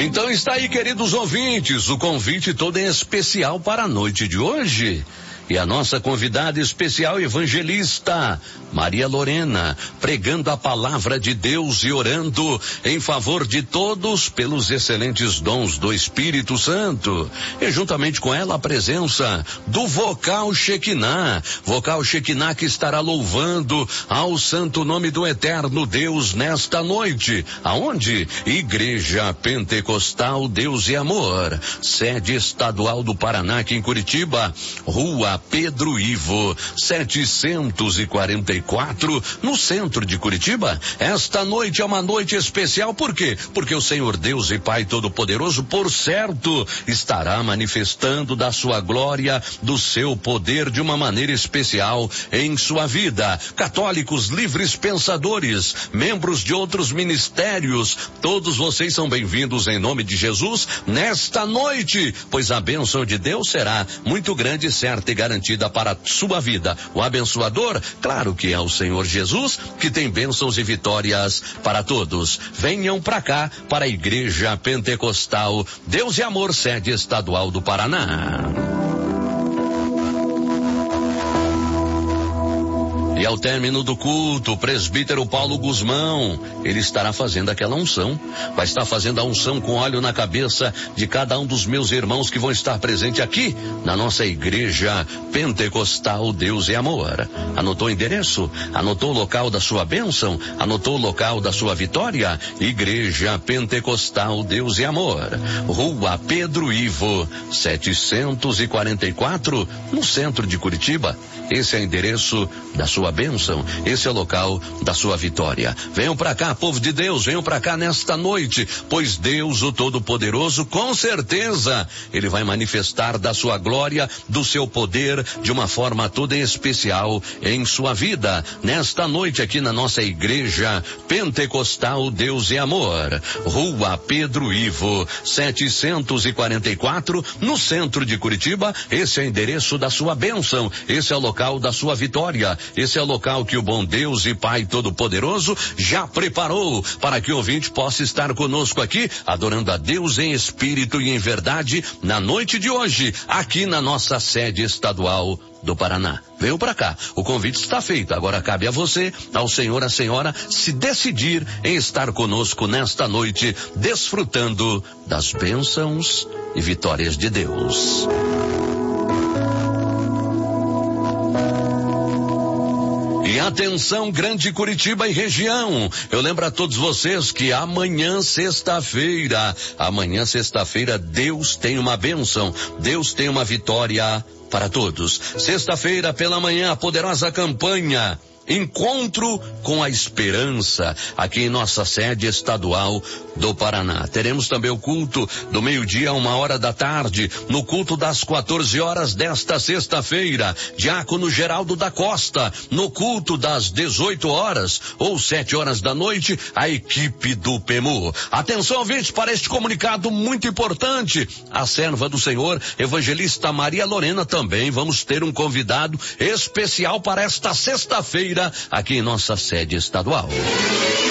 Então está aí, queridos ouvintes, o convite todo em especial para a noite de hoje. E a nossa convidada especial, evangelista Maria Lorena, pregando a palavra de Deus e orando em favor de todos pelos excelentes dons do Espírito Santo. E juntamente com ela a presença do Vocal Shekinah que estará louvando ao santo nome do eterno Deus nesta noite. Aonde? Igreja Pentecostal Deus e Amor, sede estadual do Paraná, aqui em Curitiba, Rua Pedro Ivo, 744, no centro de Curitiba. Esta noite é uma noite especial, por quê? Porque o Senhor Deus e Pai Todo-Poderoso, por certo, estará manifestando da sua glória, do seu poder de uma maneira especial em sua vida. Católicos, livres pensadores, membros de outros ministérios, todos vocês são bem-vindos em nome de Jesus nesta noite, pois a bênção de Deus será muito grande, certa e garantida para a sua vida. O abençoador, claro que é o Senhor Jesus, que tem bênçãos e vitórias para todos. Venham para cá, para a Igreja Pentecostal Deus e Amor, sede estadual do Paraná. E ao término do culto, o presbítero Paulo Guzmão, ele estará fazendo aquela unção, vai estar fazendo a unção com óleo na cabeça de cada um dos meus irmãos que vão estar presentes aqui na nossa Igreja Pentecostal Deus e Amor. Anotou o endereço? Anotou o local da sua bênção? Anotou o local da sua vitória? Igreja Pentecostal Deus e Amor, Rua Pedro Ivo, 744, no centro de Curitiba. Esse é o endereço da sua bênção, esse é o local da sua vitória. Venham para cá, povo de Deus, venham para cá nesta noite, pois Deus, o Todo-Poderoso, com certeza, ele vai manifestar da sua glória, do seu poder, de uma forma toda especial em sua vida. Nesta noite aqui na nossa Igreja Pentecostal Deus e Amor, Rua Pedro Ivo, 744, no centro de Curitiba. Esse é o endereço da sua bênção, esse é o local da sua vitória, esse é o local que o bom Deus e Pai Todo-Poderoso já preparou para que o ouvinte possa estar conosco aqui, adorando a Deus em espírito e em verdade, na noite de hoje, aqui na nossa sede estadual do Paraná. Veio para cá, o convite está feito, agora cabe a você, ao senhor, à senhora, se decidir em estar conosco nesta noite, desfrutando das bênçãos e vitórias de Deus. E atenção, Grande Curitiba e região, eu lembro a todos vocês que amanhã sexta-feira, Deus tem uma bênção, Deus tem uma vitória para todos. Sexta-feira pela manhã, a poderosa campanha Encontro com a Esperança, aqui em nossa sede estadual do Paraná. Teremos também o culto do meio-dia a 1h da tarde. No culto das 14 horas desta sexta-feira, Diácono Geraldo da Costa. No culto das 18 horas ou 7 horas da noite, a equipe do PEMU. Atenção, ouvintes, para este comunicado muito importante. A serva do Senhor, evangelista Maria Lorena, também vamos ter um convidado especial para esta sexta-feira aqui em nossa sede estadual.